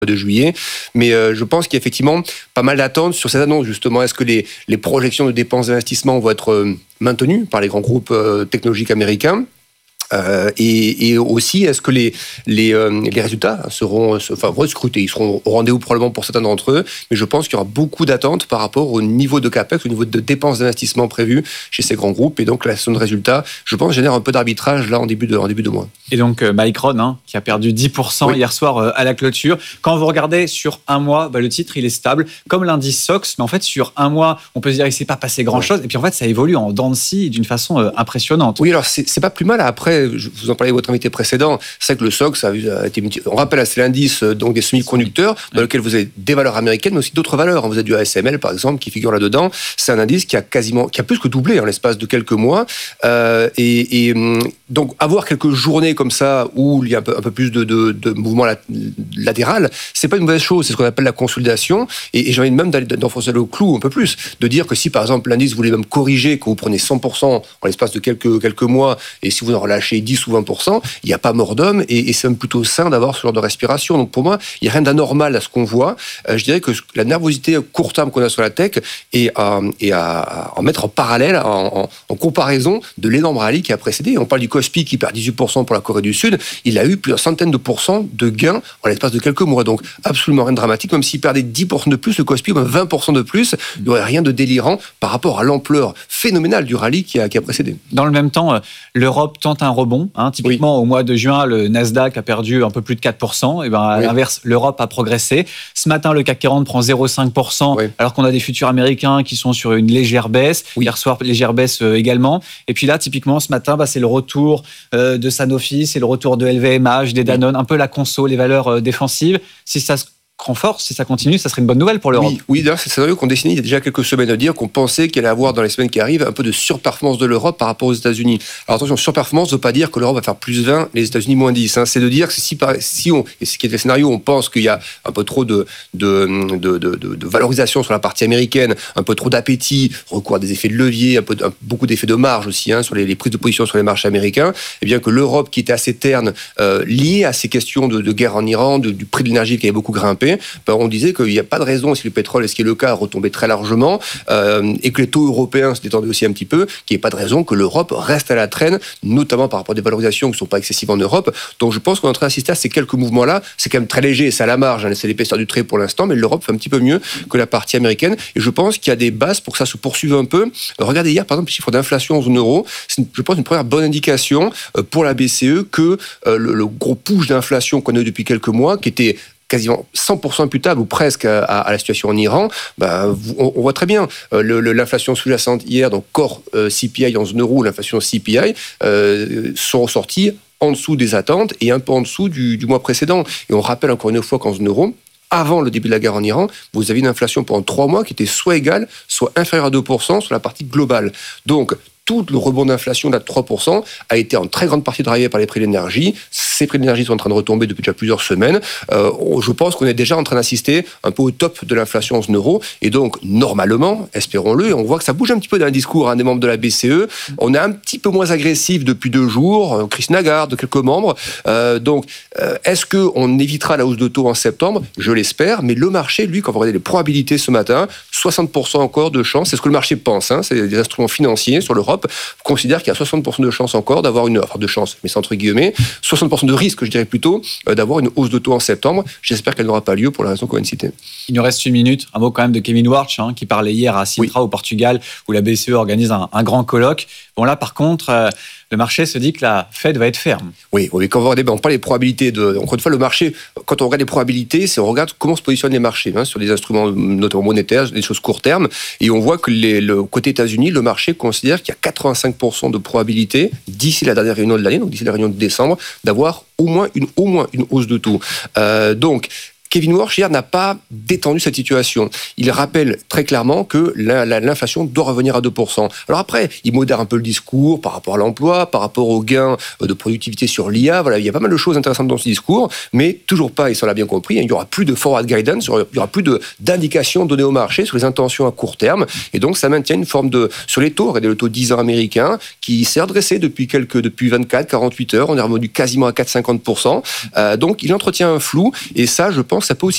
de juillet. Mais je pense qu'il y a effectivement pas mal d'attentes sur ces annonces. Justement, est-ce que les projections de dépenses d'investissement vont être maintenues par les grands groupes technologiques américains ? Et aussi, est-ce que les résultats vont être scrutés ? Ils seront au rendez-vous probablement pour certains d'entre eux, mais je pense qu'il y aura beaucoup d'attentes par rapport au niveau de CAPEX, au niveau de dépenses d'investissement prévues chez ces grands groupes. Et donc, la session de résultats, je pense, génère un peu d'arbitrage là en début de mois. Et donc, Micron, qui a perdu 10% hier soir à la clôture. Quand vous regardez sur un mois, le titre, il est stable, comme l'indice SOX. Mais en fait, sur un mois, on peut se dire qu'il ne s'est pas passé grand-chose. Et puis, en fait, ça évolue en dents de scie d'une façon impressionnante. Oui, alors, c'est pas plus mal. Après, vous en parlez de votre invité précédent, c'est que le SOX a été multiplié. On rappelle, c'est l'indice donc, des semi-conducteurs dans lequel vous avez des valeurs américaines, mais aussi d'autres valeurs. Vous avez du ASML, par exemple, qui figure là-dedans. C'est un indice qui a plus que doublé en l'espace de quelques mois. Donc, avoir quelques journées comme ça où il y a un peu plus de mouvement latéral, c'est pas une mauvaise chose. C'est ce qu'on appelle la consolidation. Et j'ai envie même d'enfoncer le clou un peu plus, de dire que si, par exemple, l'indice voulait même corriger, que vous prenez 100% en l'espace de quelques mois, et si vous en relâchez 10 ou 20%, il n'y a pas mort d'homme, et c'est même plutôt sain d'avoir ce genre de respiration. Donc pour moi, il n'y a rien d'anormal à ce qu'on voit. Je dirais que la nervosité court terme qu'on a sur la tech est à en mettre en parallèle, en comparaison de l'énorme rallye qui a précédé. On parle du Kospi qui perd 18% pour la Corée du Sud. Il a eu plusieurs centaines de pourcents de gains en l'espace de quelques mois. Donc absolument rien de dramatique. Même s'il perdait 10% de plus, le Kospi, ou même 20% de plus, il n'y aurait rien de délirant par rapport à l'ampleur phénoménale du rallye qui a précédé. Dans le même temps, l'Europe tente un rebond. Typiquement, au mois de juin, le Nasdaq a perdu un peu plus de 4%. Et à l'inverse, l'Europe a progressé. Ce matin, le CAC 40 prend 0,5%, alors qu'on a des futurs américains qui sont sur une légère baisse. Hier soir, légère baisse également. Et puis là, typiquement, ce matin, c'est le retour de Sanofi, c'est le retour de LVMH, des Danone, un peu la conso, les valeurs défensives. Si ça se renforce, si ça continue, ça serait une bonne nouvelle pour l'Europe. Oui, d'ailleurs, c'est le scénario qu'on dessinait il y a déjà quelques semaines, de dire qu'on pensait qu'il allait avoir dans les semaines qui arrivent un peu de surperformance de l'Europe par rapport aux États-Unis. Alors attention, surperformance ne veut pas dire que l'Europe va faire plus 20, les États-Unis moins 10. C'est de dire que si on, et ce qui est le scénario, on pense qu'il y a un peu trop de valorisation sur la partie américaine, un peu trop d'appétit, recours à des effets de levier, beaucoup d'effets de marge aussi sur les prises de position sur les marchés américains, et bien que l'Europe, qui était assez terne, liée à ces questions de guerre en Iran, du prix de l'énergie qui avait beaucoup grimpé, on disait qu'il n'y a pas de raison, si le pétrole, et ce qui est le cas, retombait très largement, et que les taux européens se détendaient aussi un petit peu, qu'il n'y ait pas de raison que l'Europe reste à la traîne, notamment par rapport à des valorisations qui ne sont pas excessives en Europe. Donc je pense qu'on est en train d'assister à ces quelques mouvements-là. C'est quand même très léger, c'est à la marge, c'est l'épaisseur du trait pour l'instant, mais l'Europe fait un petit peu mieux que la partie américaine. Et je pense qu'il y a des bases pour que ça se poursuive un peu. Regardez hier, par exemple, les chiffres d'inflation en zone euro. C'est, je pense, une première bonne indication pour la BCE que le gros push d'inflation qu'on a eu depuis quelques mois, qui était quasiment 100% imputable ou presque à la situation en Iran, on voit très bien l'inflation sous-jacente hier, donc core CPI en zone euro, l'inflation CPI, sont ressortis en dessous des attentes et un peu en dessous du mois précédent. Et on rappelle encore une fois qu'en zone euro, avant le début de la guerre en Iran, vous avez une inflation pendant 3 mois qui était soit égale, soit inférieure à 2% sur la partie globale. Donc, tout le rebond d'inflation de 3% a été en très grande partie drivé par les prix de l'énergie. Ces prix de l'énergie sont en train de retomber depuis déjà plusieurs semaines. Je pense qu'on est déjà en train d'assister un peu au top de l'inflation en zone euro. Et donc, normalement, espérons-le, on voit que ça bouge un petit peu dans le discours des membres de la BCE. On est un petit peu moins agressif depuis 2 jours. Christine Lagarde, quelques membres. Donc, est-ce qu'on évitera la hausse de taux en septembre ? Je l'espère. Mais le marché, lui, quand vous regardez les probabilités ce matin, 60% encore de chance. C'est ce que le marché pense. C'est des instruments financiers sur l'Europe. Considère qu'il y a 60% de chance encore d'avoir de chance, mais c'est entre guillemets, 60% de risque, je dirais plutôt, d'avoir une hausse de taux en septembre. J'espère qu'elle n'aura pas lieu pour la raison qu'on vient de citer. Il nous reste 1 minute. Un mot quand même de Kevin Warsh, qui parlait hier à Sintra au Portugal, où la BCE organise un grand colloque. Bon là, par contre, le marché se dit que la Fed va être ferme. Oui, quand on regarde, on parle des probabilités. Encore une fois, le marché, quand on regarde les probabilités, on regarde comment se positionnent les marchés sur des instruments notamment monétaires, des choses court terme, et on voit que le côté États-Unis, le marché considère qu'il y a 85% de probabilité d'ici la dernière réunion de l'année, donc d'ici la réunion de décembre, d'avoir au moins une hausse de taux. Donc Kevin Warsh hier n'a pas détendu cette situation. Il rappelle très clairement que l'inflation doit revenir à 2%. Alors après, il modère un peu le discours par rapport à l'emploi, par rapport aux gains de productivité sur l'IA. Voilà, il y a pas mal de choses intéressantes dans ce discours, mais toujours pas, et ça on l'a bien compris, il n'y aura plus de forward guidance, il n'y aura plus d'indications données au marché sur les intentions à court terme. Et donc ça maintient une forme sur les taux, regardez le taux 10 ans américain, qui s'est redressé depuis 24-48 heures. On est revenu quasiment à 4,50%. Donc il entretient un flou, et ça, je pense, ça peut aussi